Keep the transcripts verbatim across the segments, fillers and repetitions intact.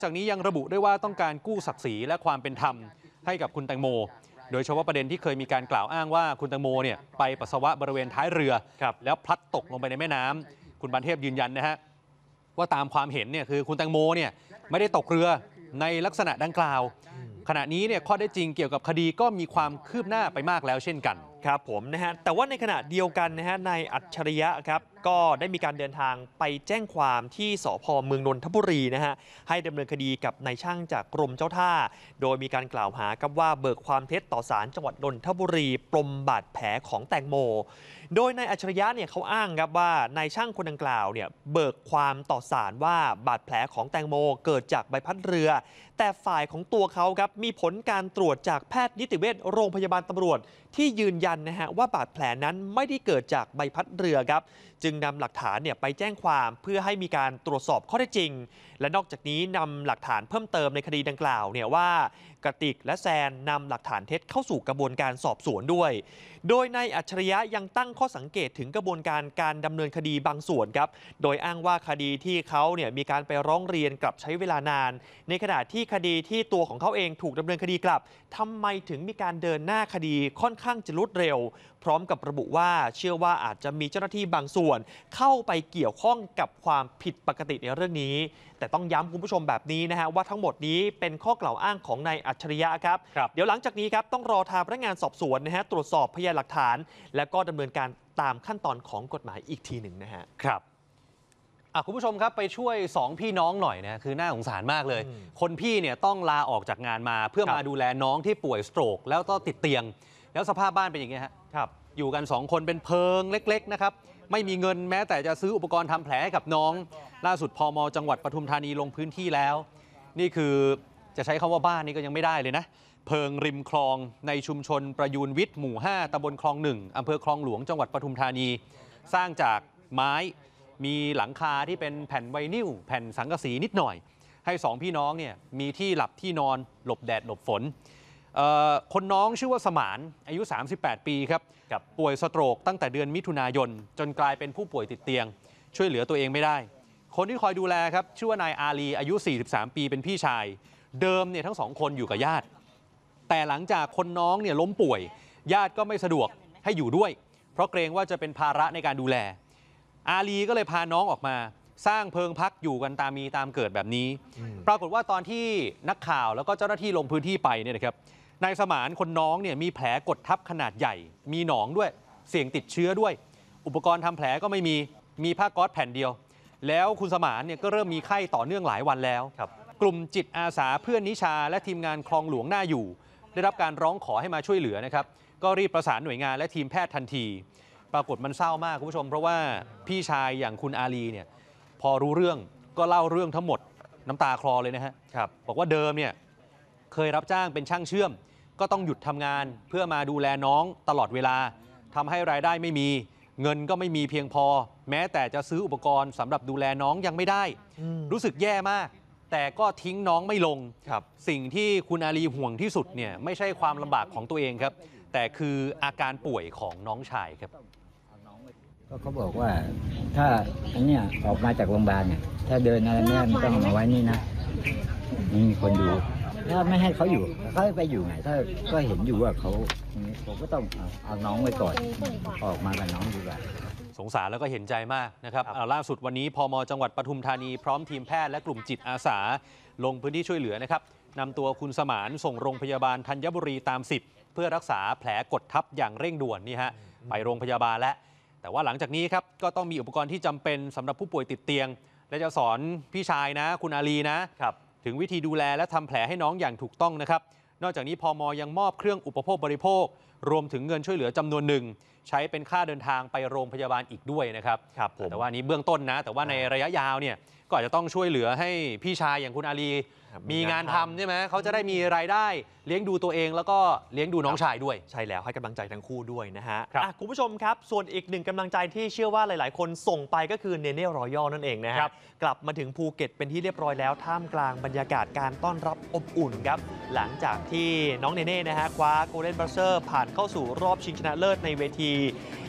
จากนี้ยังระบุด้วยว่าต้องการกู้ศักดิ์ศรีและความเป็นธรรมให้กับคุณแตงโมโดยเฉพาะประเด็นที่เคยมีการกล่าวอ้างว่าคุณแตงโมเนี่ยไปปัสสาวะบริเวณท้ายเรือแล้วพลัดตกลงไปในแม่น้ำคุณปานเทพยืนยันนะฮะว่าตามความเห็นเนี่ยคือคุณแตงโมเนี่ยไม่ได้ตกเรือในลักษณะดังกล่าวขณะนี้เนี่ยข้อได้จริงเกี่ยวกับคดีก็มีความคืบหน้าไปมากแล้วเช่นกันครับผมนะฮะแต่ว่าในขณะเดียวกันนะฮะนายอัจฉริยะครับก็ได้มีการเดินทางไปแจ้งความที่สภ.เมืองนนทบุรีนะฮะให้ดำเนินคดีกับนายช่างจากกรมเจ้าท่าโดยมีการกล่าวหาครับว่าเบิกความเท็จต่อศาลจังหวัดนนทบุรีปมบาดแผลของแตงโมโดยนายอัจฉริยะเนี่ยเขาอ้างครับว่านายช่างคนดังกล่าวเนี่ยเบิกความต่อศาลว่าบาดแผลของแตงโมเกิดจากใบพัดเรือแต่ฝ่ายของตัวเขาครับมีผลการตรวจจากแพทย์นิติเวชโรงพยาบาลตำรวจที่ยืนยันนะฮะว่าบาดแผลนั้นไม่ได้เกิดจากใบพัดเรือครับจึงนำหลักฐานเนี่ยไปแจ้งความเพื่อให้มีการตรวจสอบข้อเท็จจริงและนอกจากนี้นำหลักฐานเพิ่มเติมในคดีดังกล่าวเนี่ยว่ากติกและแซนนำหลักฐานเท็จเข้าสู่กระบวนการสอบสวนด้วยโดยนายอัจฉริยะยังตั้งข้อสังเกตถึงกระบวนการการดำเนินคดีบางส่วนครับโดยอ้างว่าคดีที่เขาเนี่ยมีการไปร้องเรียนกลับใช้เวลานานในขณะที่คดีที่ตัวของเขาเองถูกดำเนินคดีกลับทำไมถึงมีการเดินหน้าคดีค่อนข้างจะรวดเร็วพร้อมกับระบุว่าเชื่อว่าอาจจะมีเจ้าหน้าที่บางส่วนเข้าไปเกี่ยวข้องกับความผิดปกติในเรื่องนี้แต่ต้องย้ำคุณผู้ชมแบบนี้นะฮะว่าทั้งหมดนี้เป็นข้อกล่าวอ้างของนายอัจฉริยะครับเดี๋ยวหลังจากนี้ครับต้องรอทางพนักงานสอบสวนนะฮะตรวจสอบพยานหลักฐานและก็ดำเนินการตามขั้นตอนของกฎหมายอีกทีหนึ่งนะฮะครับคุณผู้ชมครับไปช่วยสองพี่น้องหน่อยนะคือน่าสงสารมากเลยคนพี่เนี่ยต้องลาออกจากงานมาเพื่อมาดูแลน้องที่ป่วยสโตรกแล้วก็ติดเตียงแล้วสภาพบ้านเป็นอย่างนี้ครับอยู่กันสองคนเป็นเพิงเล็กๆนะครับไม่มีเงินแม้แต่จะซื้ออุปกรณ์ทำแผลให้กับน้องล่าสุดพม.จังหวัดปทุมธานีลงพื้นที่แล้วนี่คือจะใช้คำว่าบ้านนี่ก็ยังไม่ได้เลยนะเพิงริมคลองในชุมชนประยูนวิทย์หมู่ห้าตำบลคลองหนึ่งอำเภอคลองหลวงจังหวัดปทุมธานีสร้างจากไม้มีหลังคาที่เป็นแผ่นไวนิลแผ่นสังกะสีนิดหน่อยให้สองพี่น้องเนี่ยมีที่หลับที่นอนหลบแดดหลบฝนคนน้องชื่อว่าสมานอายุสามสิบแปดปีครับป่วยสโตรกตั้งแต่เดือนมิถุนายนจนกลายเป็นผู้ป่วยติดเตียงช่วยเหลือตัวเองไม่ได้คนที่คอยดูแลครับชื่อว่านายอาลีอายุสี่สิบสามปีเป็นพี่ชายเดิมเนี่ยทั้งสองคนอยู่กับญาติแต่หลังจากคนน้องเนี่ยล้มป่วยญาติก็ไม่สะดวกให้อยู่ด้วยเพราะเกรงว่าจะเป็นภาระในการดูแลอาลีก็เลยพาน้องออกมาสร้างเพิงพักอยู่กันตามมีตามเกิดแบบนี้ปรากฏว่าตอนที่นักข่าวแล้วก็เจ้าหน้าที่ลงพื้นที่ไปเนี่ยนะครับนายสมานคนน้องเนี่ยมีแผลกดทับขนาดใหญ่มีหนองด้วยเสี่ยงติดเชื้อด้วยอุปกรณ์ทำแผลก็ไม่มีมีผ้าก๊อซแผ่นเดียวแล้วคุณสมานเนี่ยก็เริ่มมีไข้ต่อเนื่องหลายวันแล้วกลุ่มจิตอาสาเพื่อนนิชาและทีมงานคลองหลวงน่าอยู่ได้รับการร้องขอให้มาช่วยเหลือนะครับก็รีบประสานหน่วยงานและทีมแพทย์ทันทีปรากฏมันเศร้ามากคุณผู้ชมเพราะว่าพี่ชายอย่างคุณอาลีเนี่ยพอรู้เรื่องก็เล่าเรื่องทั้งหมดน้ำตาคลอเลยนะฮะบอกว่าเดิมเนี่ยเคยรับจ้างเป็นช่างเชื่อมก็ต้องหยุดทำงานเพื่อมาดูแลน้องตลอดเวลาทำให้รายได้ไม่มีเงินก็ไม่มีเพียงพอแม้แต่จะซื้ออุปกรณ์สำหรับดูแลน้องยังไม่ได้รู้สึกแย่มากแต่ก็ทิ้งน้องไม่ลงสิ่งที่คุณอาลีห่วงที่สุดเนี่ยไม่ใช่ความลำบากของตัวเองครับแต่คืออาการป่วยของน้องชายครับก็เขาบอกว่าถ้าอันเนี้ยออกมาจากโรงพยาบาลเนี่ยถ้าเดินอะไรไม่ได้มันต้องเอามาไว้นี่นะไม่มีคนดูถ้าไม่ให้เขาอยู่เขาไปอยู่ไหนถ้าก็เห็นอยู่ว่าเขาผมก็ต้องเอาน้องไว้ก่อนออกมากับน้องดีกว่าสงสารแล้วก็เห็นใจมากนะครับล่าสุดวันนี้พม.จังหวัดปทุมธานีพร้อมทีมแพทย์และกลุ่มจิตอาสาลงพื้นที่ช่วยเหลือนะครับนำตัวคุณสมานส่งโรงพยาบาลธัญบุรีตามสิทธิ์เพื่อรักษาแผลกดทับอย่างเร่งด่วนนี่ฮะไปโรงพยาบาลแล้วแต่ว่าหลังจากนี้ครับก็ต้องมีอุปกรณ์ที่จำเป็นสำหรับผู้ป่วยติดเตียงและจะสอนพี่ชายนะคุณอาลีนะถึงวิธีดูแลและทำแผลให้น้องอย่างถูกต้องนะครับนอกจากนี้พม.ยังมอบเครื่องอุปโภคบริโภครวมถึงเงินช่วยเหลือจำนวนหนึ่งใช้เป็นค่าเดินทางไปโรงพยาบาลอีกด้วยนะครับแต่ว่านี้เบื้องต้นนะแต่ว่าในระยะยาวเนี่ยก็อาจจะต้องช่วยเหลือให้พี่ชายอย่างคุณอาลีมีงานทำใช่ไหมเขาจะได้มีรายได้เลี้ยงดูตัวเองแล้วก็เลี้ยงดูน้องชายด้วยใช่แล้วให้กำลังใจทั้งคู่ด้วยนะฮะคุณผู้ชมครับส่วนอีกหนึ่งกำลังใจที่เชื่อว่าหลายๆคนส่งไปก็คือเนเน่รอยัลนั่นเองนะฮะกลับมาถึงภูเก็ตเป็นที่เรียบร้อยแล้วท่ามกลางบรรยากาศการต้อนรับอบอุ่นครับหลังจากที่น้องเนเน่นะฮะคว้าโกลเด้นบัสเซอร์ผ่านเข้าสู่รอบชิงชนะเลิศในเวที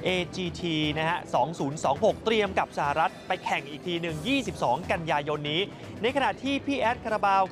เอ จี ที นะฮะ สองพันยี่สิบหก เตรียมกับสหรัฐไปแข่งอีกทีหนึ่ง ยี่สิบสอง กันยายนนี้ ในขณะที่พี่แอดคาราบาว